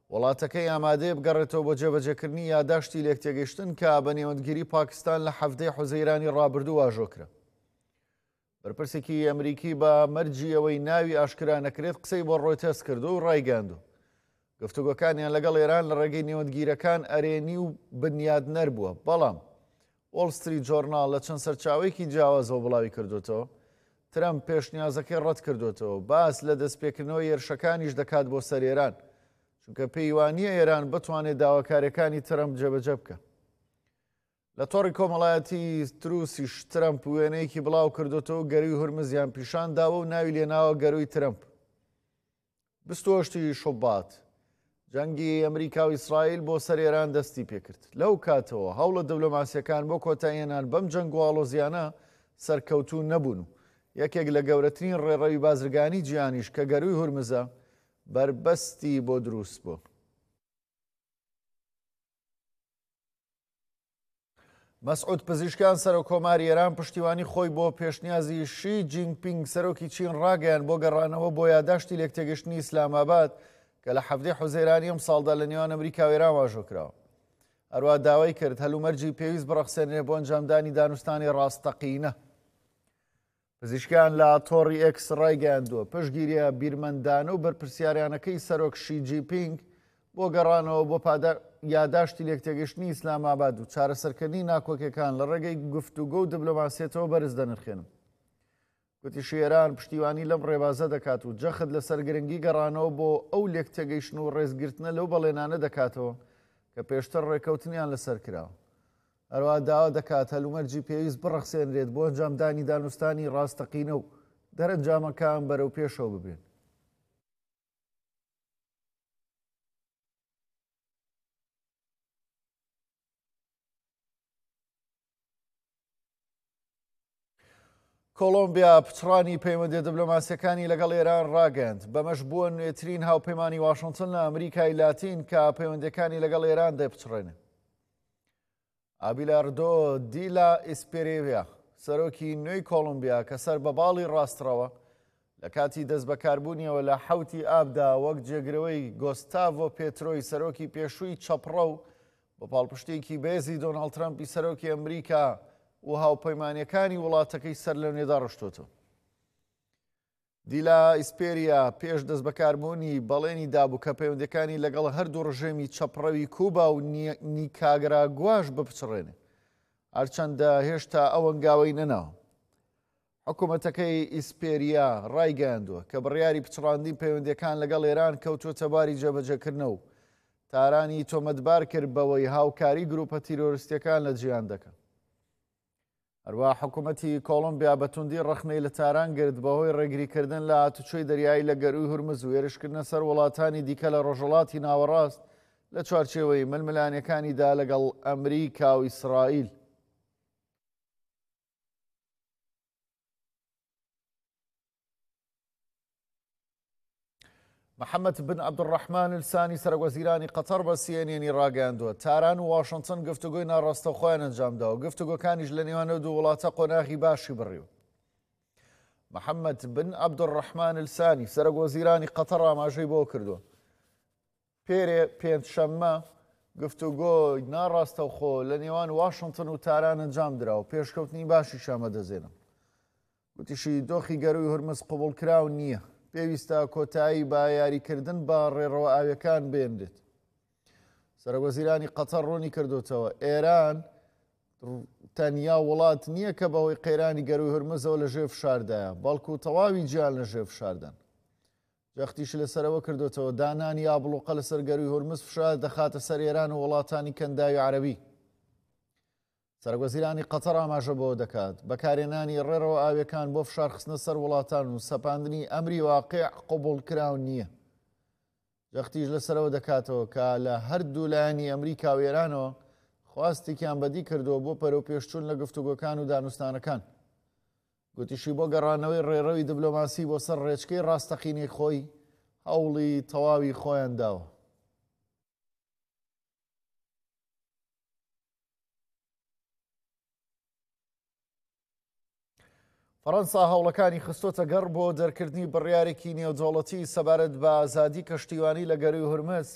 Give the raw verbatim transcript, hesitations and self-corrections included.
وڵاتەکەی ئامادەیە بگەڕێتەوە بۆ جێبەجێکردنی یاداشتی لێکتێگەیشتن کە بە نێوەندگیری پاکستان لە هەفتەی حوزەیرانی ڕابردوو واژۆکرا. بەرپرسێکی ئەمریکی بە مەرجی ئەوەی ناوی ئاشکرا نەکرێت قسەی بۆ ڕۆیتەرز کردو و ڕایگەاندوو گفتوگۆکانیان لەگەڵ ئێران لە ڕێگەی نێوەندگیرەکان ئەرێنی و بنیادنەر بووە، بەڵام وۆڵ ستریت جۆرناڵ لە چەند سەرچاوێکی جیاوازەوە بڵاوی کردوتەوە ترەمپ پێشنیازەکەی ڕەت کردوتەوە، باس لە دەستپێکردنەوەی هێرشەکانیش دەکات بۆ سەر ئێران، چونکە پەیوانیە ئێران بتوانێت داواکاریەکانی ترەمپ جێبەجێ بکە. لە تۆڕی کۆمەڵایەتی تروسیش ترەمپ وێنەیەکی بڵاو کردوتەوە گەروی هورمزیان پیشان داوە و ناوی لێناوە گەروی ترەمپ. بیست و هەشتی شوبات جەنگی ئەمریکا و ئیسرائیل بۆ سەر ئێران دەستی پێکرد. لەو کاتەوە هەوڵە دەوڵەماسیەکان بۆ کۆتاییهێنان بەم جەنگ و ئاڵۆزیانە سەرکەوتوو نەبوون و یەکێک لە گەورەترین ڕێڕەوی بازرگانی جیهانیش کە گەروی هورمزە بربەستی بۆ دروست بوو. مەسعود پزیشکان سەرۆکۆماری ئێران پشتیوانی خۆی بۆ پێشنیازی شی جینپینگ سەرۆکی چین ڕاگەیان بۆ گەڕانەوە بۆ یاداشتی لێکتێگەشتنی ئیسلاماباد کە لە هەفتەی حوزەیرانی ئەم ساڵدا لە نێوان ئەمریکا و ئێران واژۆکراوە. هەروە داوای کرد هەلومەرجی پێویست بڕەخسێنرێ بۆ ئەنجامدانی دانوستانی ڕاستەقینە. پزیشکان لە تۆڕی ئێکس ڕایگەیاندووە پشتگیریە بیرمەندانە و بەرپرسیاریانەکەی سەرۆک شی جینپینگ بۆ گەڕانەوە بۆ یاداشتی لێکتێگەشتنی ئیسلاماباد و چارەسەرکردنی ناکۆکیەکان لە ڕێگەی گفتوگۆ و دبلۆماسیەتەوە بەرز دەنرخێنم. گوتی ئێران پشتیوانی لەم ڕێبازە دەکات و جەخت لەسەر گرنگی گەڕانەوە بۆ ئەو لێکتێگەیشتن و ڕێزگرتنە لەو بەڵێنانە دەکاتەوە کە پێشتر ڕێکەوتنیان لەسەر کراوە. هەروە داوا دەکات هەلومەرجی پێویست بڕەخسێنرێت بۆ ئەنجامدانی دانوستانی ڕاستەقینە و دەرەنجامەکان بەرەو پێشەوە ببێن. کۆلۆمبیا پچڕانی پەیوەندی دیبلۆماسیەکانی لەگەڵ ئێران ڕاگەاند بەمەش بووە نوێترین هاوپەیمانی واشنگتن لە ئەمریکای لاتین کە پەیوەندیەکانی لەگەڵ ئێران دەپچڕێنێ. ئابیلاردۆ دیلا ئیسپێرێڤیا سەرۆکی نوێی کۆلۆمبیا کە سەر بە باڵی ڕاستڕەوە لە کاتی دەست بەکاربوونیەوە لە حەوتی ئابدا وەک جێگرەوەی گۆستاڤۆ پێترۆی سەرۆکی پێشووی چەپڕە و بە پاڵپشتێکی بێزی دۆناڵد ترەمپی سەرۆکی ئەمریکا و هاوپەیمانیەکانی وڵاتەکەی سەر لە نێدا ڕشتوتەوە. دیلا ئیسپێریا پێش دەست بەکاربوونی بەڵێنی دابوو کە پەیوەندیەکانی لەگەڵ هەردوو ڕژێمی چەپڕەوی کوبا و نیکاگراگواش بپچڕێنێ، هەرچەندە هێشتا ئەو هەنگاوەی نەناوە. حکوومەتەکەی ئیسپێریا ڕایگەاندووە کە بڕیاری پچڕاندی پەیوەندیەکان لەگەڵ ئێران کەوتووەتە باری جێبەجێکردنەوە و تارانی تۆمەتبار کرد بەوەی هاوکاری گروپە تیرۆریستیەکان لە جیهان دەکەن. هەروە حکوومەتی کۆلۆمبیا بەتوندی ڕەخنەی لە تاران گرت بەهۆی ڕێگریکردن لە هاتوچۆی دەریایی لە گەروی هورمز و هێرشکردنە سەر وڵاتانی دیکە لە ڕۆژهەڵاتی ناوەڕاست لە چوارچێوەی ململانیەکانیدا لەگەڵ ئەمریکا و ئیسرائیل. محەممەد بن عەبدوڕەحمان ئەلسانی سەرۆکوەزیرانی قەتەر بە سی ئەن ئێنی ڕاگەاندووە تاران و واشنگتن گفتوگۆی ناڕاستەوخۆیان ئەنجامداوە، گفتوگۆکانیش لە نێوانە دوو وڵاتە قۆناغی باشی بڕیوە. محەممەد بن عەبدوڕەحمان ئەلسانی سەرۆکوەزیرانی قەتەر ئاماژەی بۆ کردووە پێرێ پێنجشەممە گفتوگۆی ناڕاستەوخۆ لە نێوان واشنگتن و تاران ئەنجام درا و پێشکەوتنی باشی شامەدەزێنم. گوتیشی دۆخی گەروی هورمز قبوڵکراو نییە، پێویستە کۆتایی با یاریکردن بە ڕێڕەوە ئاویەکان بێنرێت. سەرۆکوەزیرانی قەتەر ڕوونی کردوتەوە ئێران تەنیا وڵات نییە کە بەهۆی قەیرانی گەروی هورمزەوە لە ژێر فشاردایە، بەڵکو تەواوی گیان لە ژێر فشاردن. جەختیش لەسەرەوە کردوتەوە دانانی ئابڵوقە لەسەر گەروی هورمز فشار دەخاتە سەر ئێران و وڵاتانی کەنداوی عەرەبی. سەرۆکوەزیرانی قەتەر ئاماژە بەوە دەکات بەکارهێنانی ڕێڕەوە ئاویەکان بۆ فشار خستنە سەر وڵاتان و سەپاندنی ئەمری واقع قبوڵکراو نییە. جەختیش لەسەرەوە دەکاتەوە کە لە هەردوو لایەنی ئەمریکا و ئێرانەوە خواستێکیان بەدی کردووە بۆ پەرەو پێشچوون لە گفتوگۆکان و دانوستانەکان. گوتیشی بۆ گەڕانەوەی ڕێڕەوی دیبلۆماسی بۆ سەر ڕێچکەی ڕاستەقینەی خۆی هەوڵی تەواوی خۆیان داوە. فەڕەنسا هەوڵەکانی خستۆتە گەڕ بۆ دەرکردنی بڕیارێکی نێودەوڵەتی سەبارەت بە ئازادی کەشتیوانی لە گەروی هورمز